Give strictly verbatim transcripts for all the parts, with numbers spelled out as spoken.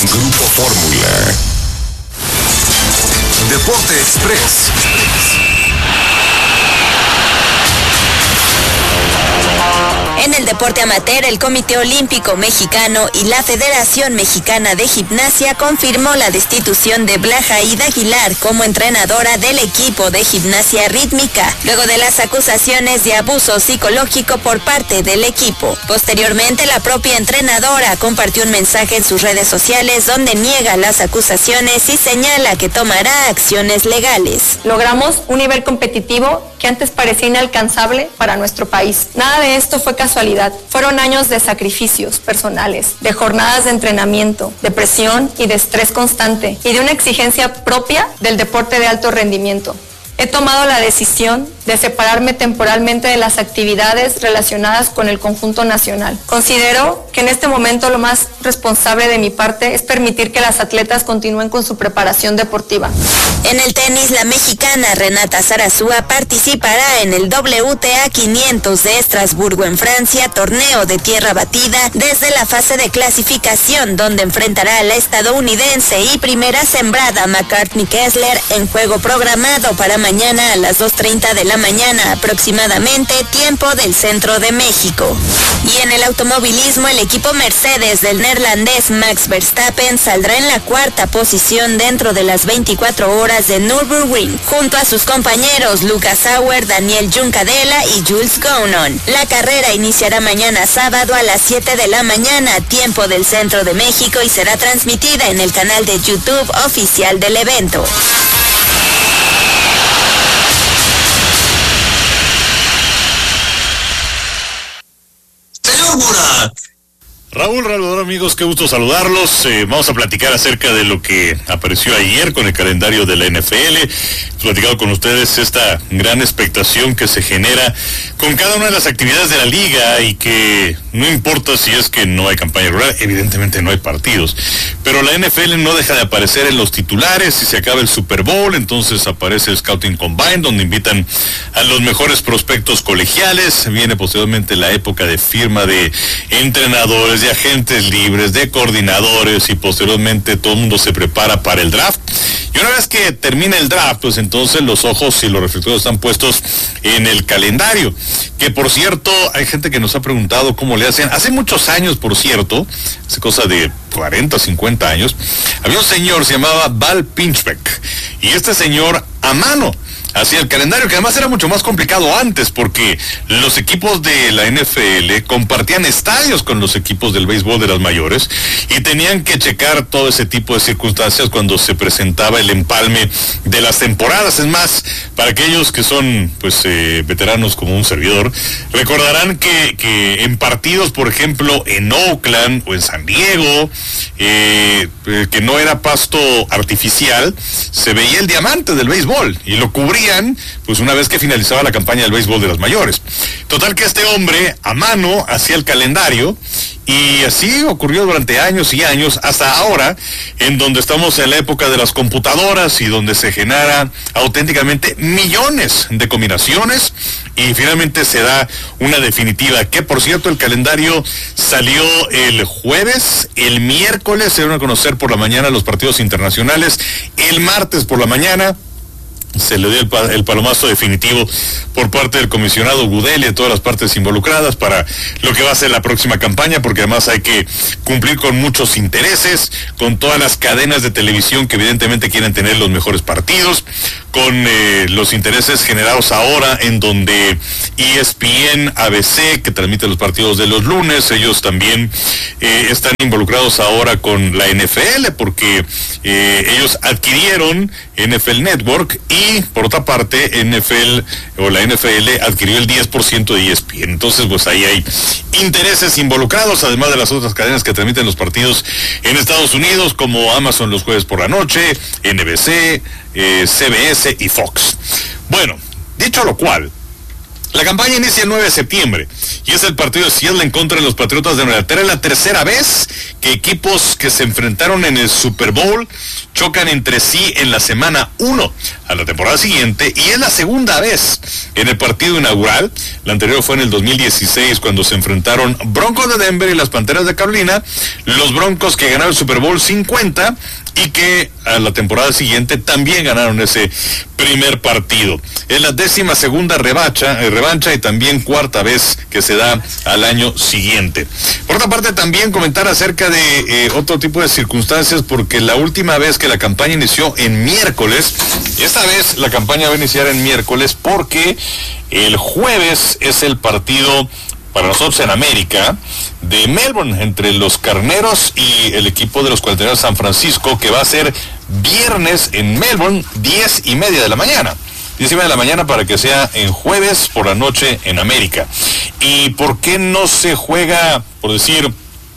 Grupo Fórmula. Deporte Express. En el deporte amateur, el Comité Olímpico Mexicano y la Federación Mexicana de Gimnasia confirmó la destitución de Blajaída Aguilar como entrenadora del equipo de gimnasia rítmica, luego de las acusaciones de abuso psicológico por parte del equipo. Posteriormente, la propia entrenadora compartió un mensaje en sus redes sociales donde niega las acusaciones y señala que tomará acciones legales. Logramos un nivel competitivo que antes parecía inalcanzable para nuestro país. Nada de esto fue casualidad. Fueron años de sacrificios personales, de jornadas de entrenamiento, de presión y de estrés constante, y de una exigencia propia del deporte de alto rendimiento. He tomado la decisión de separarme temporalmente de las actividades relacionadas con el conjunto nacional. Considero que en este momento lo más responsable de mi parte es permitir que las atletas continúen con su preparación deportiva. En el tenis, la mexicana Renata Zarazúa participará en el W T A quinientos de Estrasburgo en Francia, torneo de tierra batida, desde la fase de clasificación, donde enfrentará a la estadounidense y primera sembrada McCartney Kessler en juego programado para mañana a las dos treinta de la mañana aproximadamente, tiempo del centro de México. Y en el automovilismo, el equipo Mercedes del neerlandés Max Verstappen saldrá en la cuarta posición dentro de las veinticuatro horas de Nürburgring, junto a sus compañeros Lucas Sauer, Daniel Juncadella y Jules Gounon. La carrera iniciará mañana sábado a las siete de la mañana, tiempo del centro de México, y será transmitida en el canal de YouTube oficial del evento. Raúl Ralvador, amigos, qué gusto saludarlos. Eh, vamos a platicar acerca de lo que apareció ayer con el calendario de la N F L. He platicado con ustedes esta gran expectación que se genera con cada una de las actividades de la liga, y que no importa si es que no hay campaña rural, evidentemente no hay partidos, pero la N F L no deja de aparecer en los titulares. Si se acaba el Super Bowl, entonces aparece el Scouting Combine, donde invitan a los mejores prospectos colegiales. Viene posteriormente la época de firma de entrenadores, de agentes libres, de coordinadores, y posteriormente todo el mundo se prepara para el draft. Y una vez que termina el draft, pues entonces los ojos y los reflectores están puestos en el calendario, que por cierto, hay gente que nos ha preguntado cómo le hacen. Hace muchos años, por cierto, hace cosa de cuarenta, cincuenta años, había un señor, se llamaba Val Pinchbeck, y este señor a mano hacía el calendario, que además era mucho más complicado antes, porque los equipos de la N F L compartían estadios con los equipos del béisbol de las mayores, y tenían que checar todo ese tipo de circunstancias cuando se presentaba el empalme de las temporadas. Es más, para aquellos que son pues eh, veteranos como un servidor, recordarán que, que en partidos, por ejemplo, en Oakland o en San Diego, eh, que no era pasto artificial, se veía el diamante del béisbol, y lo cubría pues una vez que finalizaba la campaña del béisbol de las mayores. Total que este hombre a mano hacía el calendario, y así ocurrió durante años y años, hasta ahora, en donde estamos en la época de las computadoras, y donde se genera auténticamente millones de combinaciones, y finalmente se da una definitiva, que por cierto el calendario salió el jueves. El miércoles se dieron a conocer por la mañana los partidos internacionales, el martes por la mañana se le dio el, el palomazo definitivo por parte del comisionado Goodell y de todas las partes involucradas para lo que va a ser la próxima campaña, porque además hay que cumplir con muchos intereses, con todas las cadenas de televisión que evidentemente quieren tener los mejores partidos, con eh, los intereses generados ahora en donde E S P N, A B C, que transmite los partidos de los lunes, ellos también eh, están involucrados ahora con la N F L, porque eh, ellos adquirieron N F L Network, y por otra parte N F L o la N F L adquirió el diez por ciento de E S P N. Entonces pues ahí hay intereses involucrados, además de las otras cadenas que transmiten los partidos en Estados Unidos, como Amazon los jueves por la noche, N B C, eh, C B S y Fox. Bueno, dicho lo cual, La campaña inicia el nueve de septiembre y es el partido de Seattle en contra de los Patriotas de Nueva Inglaterra. Es la tercera vez que equipos que se enfrentaron en el Super Bowl chocan entre sí en la semana uno a la temporada siguiente, y es la segunda vez en el partido inaugural. La anterior fue en el dos mil dieciséis, cuando se enfrentaron Broncos de Denver y las Panteras de Carolina, los Broncos que ganaron el Super Bowl cincuenta y que a la temporada siguiente también ganaron ese primer partido. Es la décima segunda revancha, eh, revancha y también cuarta vez que se da al año siguiente. Por otra parte, también comentar acerca de eh, otro tipo de circunstancias, porque la última vez que la campaña inició en miércoles, esta vez la campaña va a iniciar en miércoles porque el jueves es el partido para nosotros en América de Melbourne entre los Carneros y el equipo de los cuarenta y nueve de San Francisco, que va a ser viernes en Melbourne, diez y media de la mañana. diez y media de la mañana para que sea en jueves por la noche en América. ¿Y por qué no se juega, por decir,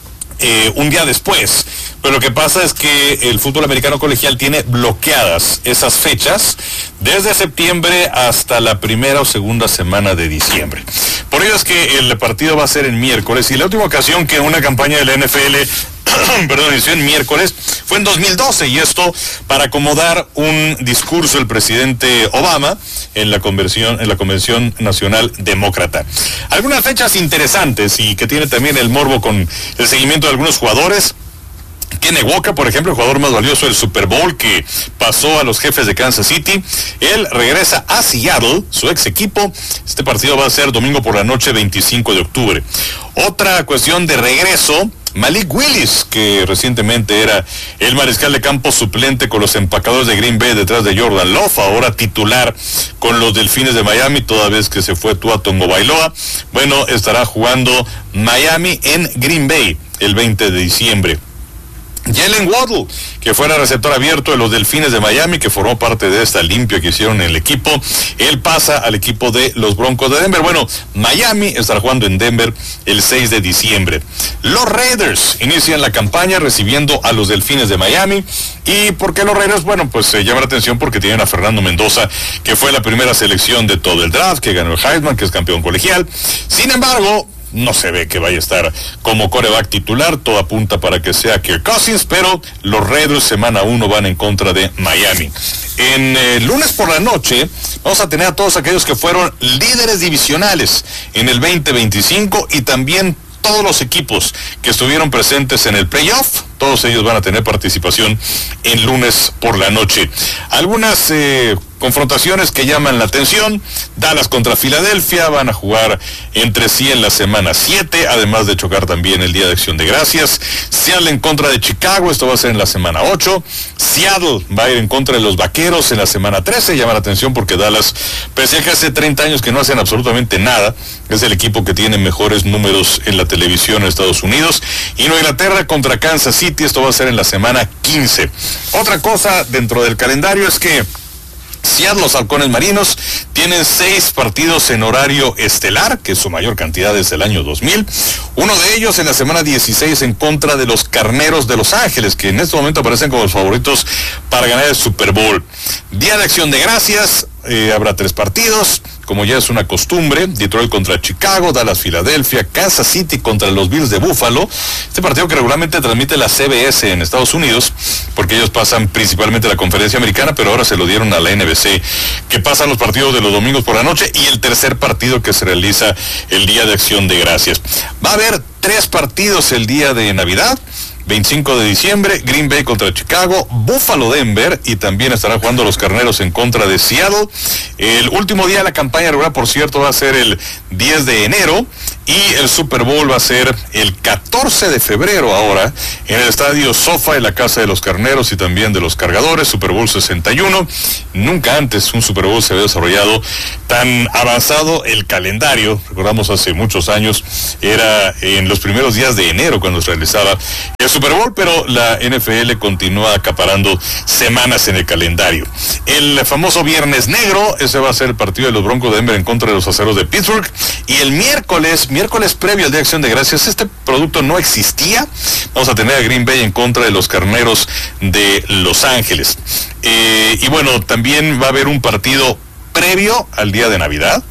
eh, un día después? Pero lo que pasa es que el fútbol americano colegial tiene bloqueadas esas fechas desde septiembre hasta la primera o segunda semana de diciembre. Por ello es que el partido va a ser en miércoles, y la última ocasión que una campaña de la N F L perdón, inició en miércoles fue en dos mil doce, y esto para acomodar un discurso del presidente Obama en la convención, en la Convención Nacional Demócrata. Algunas fechas interesantes y que tiene también el morbo con el seguimiento de algunos jugadores. Kenny Walker, por ejemplo, el jugador más valioso del Super Bowl, que pasó a los Jefes de Kansas City, él regresa a Seattle, su ex equipo. Este partido va a ser domingo por la noche, veinticinco de octubre. Otra cuestión de regreso, Malik Willis, que recientemente era el mariscal de campo suplente con los Empacadores de Green Bay detrás de Jordan Love, ahora titular con los Delfines de Miami, toda vez que se fue Tua Tagovailoa. Bueno, estará jugando Miami en Green Bay el veinte de diciembre. Jalen Waddle, que fuera receptor abierto de los Delfines de Miami, que formó parte de esta limpia que hicieron en el equipo, él pasa al equipo de los Broncos de Denver. Bueno, Miami estará jugando en Denver el seis de diciembre. Los Raiders inician la campaña recibiendo a los Delfines de Miami. ¿Y por qué los Raiders? Bueno, pues se eh, llama la atención porque tienen a Fernando Mendoza, que fue la primera selección de todo el draft, que ganó el Heisman, que es campeón colegial. Sin embargo, no se ve que vaya a estar como quarterback titular, todo apunta para que sea Kirk Cousins, pero los Raiders semana uno van en contra de Miami. En eh, lunes por la noche vamos a tener a todos aquellos que fueron líderes divisionales en el veinte veinticinco, y también todos los equipos que estuvieron presentes en el playoff. Todos ellos van a tener participación en lunes por la noche. Algunas eh, confrontaciones que llaman la atención: Dallas contra Filadelfia, van a jugar entre sí en la semana siete, además de chocar también el Día de Acción de Gracias. Seattle en contra de Chicago, esto va a ser en la semana ocho. Seattle va a ir en contra de los Vaqueros en la semana trece, llama la atención porque Dallas, pese a que hace treinta años que no hacen absolutamente nada, es el equipo que tiene mejores números en la televisión en Estados Unidos. Y Nueva Inglaterra contra Kansas City, esto va a ser en la semana quince. Otra cosa dentro del calendario es que Seattle, los Halcones Marinos, tienen seis partidos en horario estelar, que es su mayor cantidad desde el año dos mil. Uno de ellos en la semana dieciséis en contra de los Carneros de Los Ángeles, que en este momento aparecen como los favoritos para ganar el Super Bowl. Día de Acción de Gracias, eh, habrá tres partidos, como ya es una costumbre: Detroit contra Chicago, Dallas, Filadelfia, Kansas City contra los Bills de Buffalo. Este partido que regularmente transmite la C B S en Estados Unidos, porque ellos pasan principalmente la conferencia americana, pero ahora se lo dieron a la N B C, que pasan los partidos de los domingos por la noche, y el tercer partido que se realiza el Día de Acción de Gracias. Va a haber tres partidos el día de Navidad. veinticinco de diciembre, Green Bay contra Chicago, Buffalo, Denver, y también estarán jugando los Carneros en contra de Seattle. El último día de la campaña regular, por cierto, va a ser el diez de enero, y el Super Bowl va a ser el catorce de febrero ahora, en el estadio SoFi, en la casa de los Carneros y también de los Cargadores. Super Bowl sesenta y uno. Nunca antes un Super Bowl se había desarrollado tan avanzado el calendario. Recordamos, hace muchos años era en los primeros días de enero cuando se realizaba el Super Bowl, pero la N F L continúa acaparando semanas en el calendario. El famoso Viernes Negro, ese va a ser el partido de los Broncos de Denver en contra de los Aceros de Pittsburgh. Y el miércoles, miércoles previo al Día de Acción de Gracias, este producto no existía. Vamos a tener a Green Bay en contra de los Carneros de Los Ángeles. Eh, y bueno, también va a haber un partido previo al día de Navidad.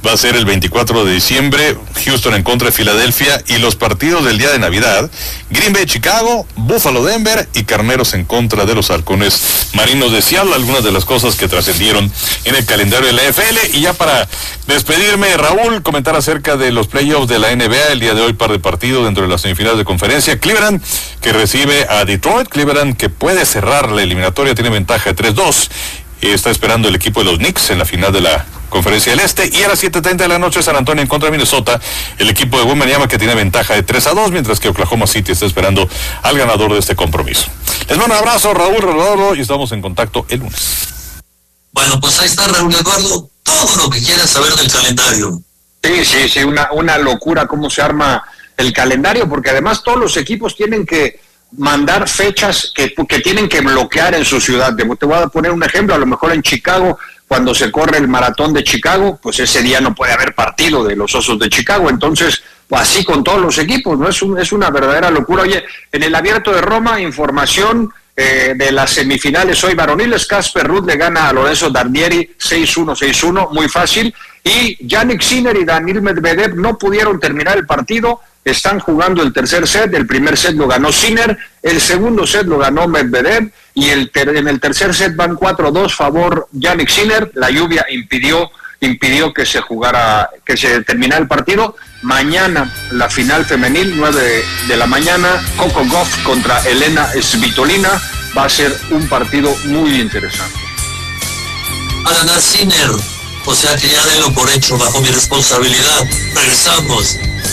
va a ser el veinticuatro de diciembre, Houston en contra de Filadelfia, y los partidos del día de Navidad, Green Bay, Chicago, Buffalo, Denver y Carneros en contra de los Halcones Marinos de Seattle. Algunas de las cosas que trascendieron en el calendario de la N F L. Y ya para despedirme, Raúl, comentar acerca de los playoffs de la N B A. El día de hoy, par de partidos dentro de las semifinales de conferencia. Cleveland, que recibe a Detroit. Cleveland, que puede cerrar la eliminatoria, tiene ventaja de tres dos. Está esperando el equipo de los Knicks en la final de la Conferencia del Este. Y a las siete treinta de la noche, San Antonio en contra de Minnesota, el equipo de Wembanyama, que tiene ventaja de tres a dos, mientras que Oklahoma City está esperando al ganador de este compromiso. Les mando un abrazo, Raúl Rodolfo, y estamos en contacto el lunes. Bueno, pues ahí está, Raúl Eduardo, todo lo que quieras saber del calendario. Sí, sí, sí, una, una locura cómo se arma el calendario, porque además todos los equipos tienen que mandar fechas que, que tienen que bloquear en su ciudad. Te voy a poner un ejemplo, a lo mejor en Chicago, cuando se corre el maratón de Chicago, pues ese día no puede haber partido de los Osos de Chicago. Entonces, pues así con todos los equipos, ¿no? Es, un, es una verdadera locura. Oye, en el Abierto de Roma, información eh, de las semifinales hoy varoniles. Casper Ruud le gana a Lorenzo Dardieri seis uno, seis uno, muy fácil. Y Jannik Sinner y Daniil Medvedev no pudieron terminar el partido. Están jugando el tercer set. El primer set lo ganó Sinner, el segundo set lo ganó Medvedev, y el ter- en el tercer set van cuatro dos favor Jannik Sinner. La lluvia impidió impidió que se jugara, que se terminara el partido. Mañana la final femenil, nueve de la mañana, Coco Gauff contra Elena Svitolina. Va a ser un partido muy interesante. Va a ganar Sinner, o sea que ya denlo por hecho bajo mi responsabilidad. Regresamos.